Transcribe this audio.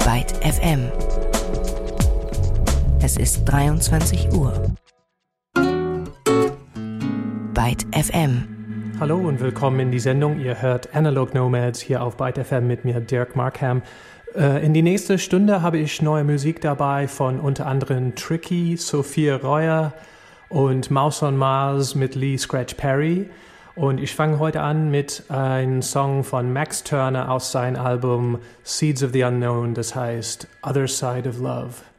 Byte FM. Es ist 23 Uhr. Byte FM. Hallo und willkommen in die Sendung. Ihr hört Analog Nomads hier auf Byte FM mit mir, Dirk Markham. In die nächste Stunde habe ich neue Musik dabei von unter anderem Tricky, Sophia Royer und Mouse on Mars mit Lee Scratch Perry. Und ich fange heute an mit einem Song von Max Turner aus seinem Album Seeds of the Unknown, das heißt Other Side of Love.